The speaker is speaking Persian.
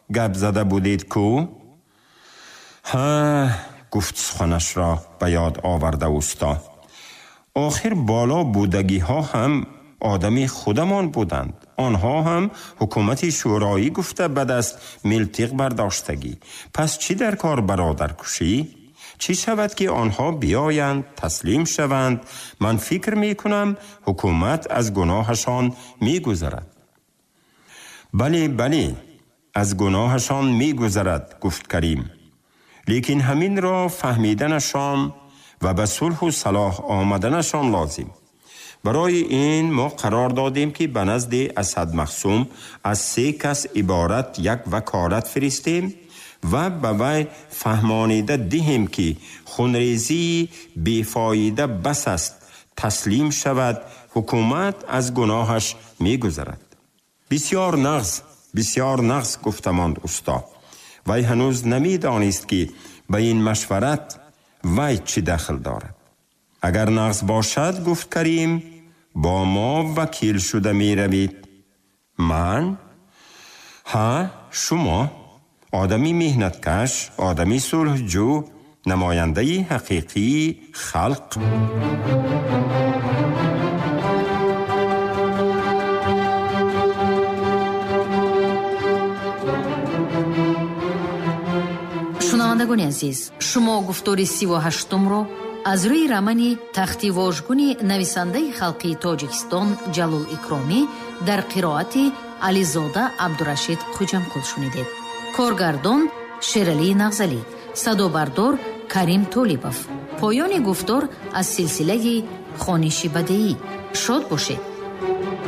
гап зада будед ку? ها گفت سخنش را به یاد آورده اوستا. آخر بالا بودگی ها هم آدمی خودمان بودند. آنها هم حکومت شورایی گفته به دست ملتق برداشتگی. پس چی در کار برادر کشی؟ چی شود که آنها بیایند تسلیم شوند؟ من فکر می کنم حکومت از گناهشان می گذرد. بله از گناهشان می گذرد گفت کریم. لیکن همین را فهمیدنشان و به صلح و صلاح آمدنشان لازم. برای این ما قرار دادیم که به نزد اسد مخصوم از 3 کس عبارت یک وکالت فرستیم و به وی فهمانیده دهیم که خونریزی بیفایده بس است تسلیم شود، حکومت از گناهش می گذرد. بسیار نغز گفتماند استا. وی هنوز نمی دانست که به این مشورت وی چی دخل دارد. اگر نغز باشد گفت کریم با ما وکیل شده می روید. من؟ ها شما؟ آدمی مهنتکش، آدمی صلحجو، نماینده حقیقی خلق. шунавандагони азиз, шумо гуфтори 38-ро аз рӯи рамани тахти вожгуни нависандаи халқи Тоҷикистон Ҷалол Икромӣ дар қироати Ализода Абдурашид Хуҷамкул шунидед. коргардон Шералии Нағзалӣ, садобардор Карим Толибов. поёни гуфтор аз силсилаи хониши бадеӣ. шод бошед.